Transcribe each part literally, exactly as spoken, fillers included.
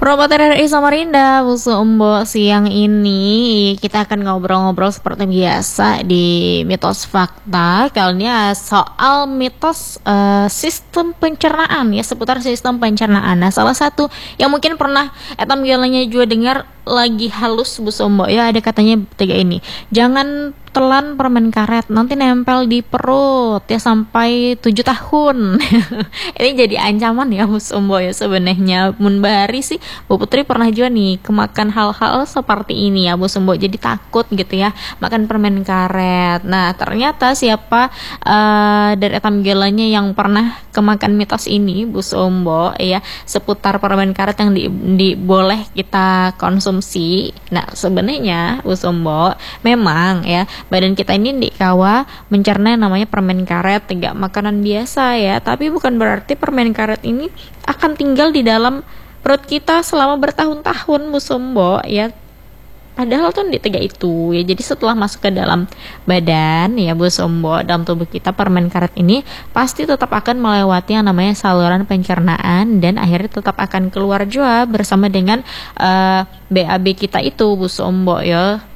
Promoter R I Samarinda, Busu Umbo, siang ini kita akan ngobrol-ngobrol seperti biasa di Mitos Fakta. Kali ini uh, soal mitos uh, sistem pencernaan ya, seputar sistem pencernaan. Nah, salah satu yang mungkin pernah etam galanya juga dengar lagi halus Busu Umbo ya, ada katanya tiga ini. Jangan telan permen karet, nanti nempel di perut ya sampai tujuh tahun. Ini jadi ancaman ya Bus Umbo ya sebenarnya. Mun Bahari sih Bu Putri pernah juga nih kemakan hal-hal seperti ini ya Bus Umbo, jadi takut gitu ya makan permen karet. Nah ternyata siapa uh, dari etam gelanya yang pernah kemakan mitos ini Bus Umbo ya, seputar permen karet yang di, di boleh kita konsumsi. Nah sebenarnya Bus Umbo memang ya badan kita ini dikawa mencerna yang namanya permen karet, tidak makanan biasa ya, tapi bukan berarti permen karet ini akan tinggal di dalam perut kita selama bertahun-tahun Bu Sombo ya. Padahal tuh di tiga itu ya, jadi setelah masuk ke dalam badan ya Bu Sombo, dalam tubuh kita permen karet ini pasti tetap akan melewati yang namanya saluran pencernaan dan akhirnya tetap akan keluar juga bersama dengan uh, B A B kita itu Bu Sombo ya.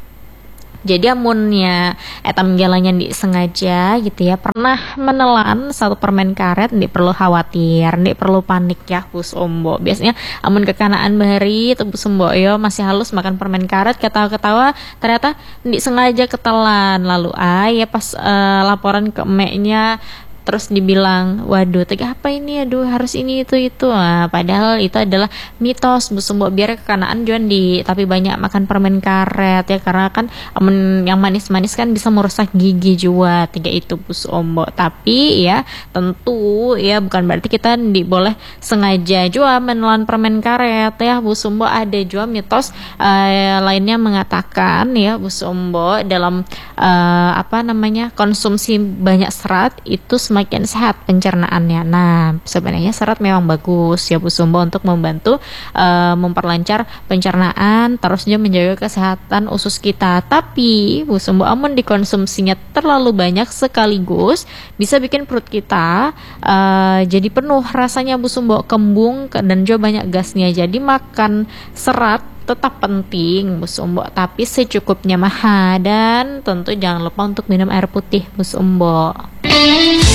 Jadi amunnya etam galanya disengaja gitu ya pernah menelan satu permen karet, ndik perlu khawatir, ndik perlu panik ya Bus Ombo. Biasanya amun kekanaan Bahari tuh Bus Ombo yo masih halus makan permen karet, ketawa-ketawa ternyata ndik sengaja ketelan, lalu ah ya pas uh, laporan ke emaknya terus dibilang, waduh tega apa ini, aduh harus ini itu itu. Nah, padahal itu adalah mitos Bu Sumbo, biar kekanaan juan di tapi banyak makan permen karet ya, karena kan um, yang manis-manis kan bisa merusak gigi juga tiga itu Bu Sumbo. Tapi ya tentu ya bukan berarti kita di boleh sengaja juga menelan permen karet ya Bu Sumbo. Ada juga mitos uh, lainnya mengatakan ya Bu Sumbo, dalam uh, apa namanya konsumsi banyak serat itu semakin sehat pencernaannya. Nah, sebenarnya serat memang bagus ya Bu Sumbo untuk membantu uh, memperlancar pencernaan, terus juga menjaga kesehatan usus kita. Tapi Bu Sumbo amun dikonsumsinya terlalu banyak sekaligus bisa bikin perut kita uh, jadi penuh rasanya Bu Sumbo, kembung dan juga banyak gasnya. Jadi makan serat tetap penting Bu Sumbo, tapi secukupnya mah, dan tentu jangan lupa untuk minum air putih Bu Sumbo.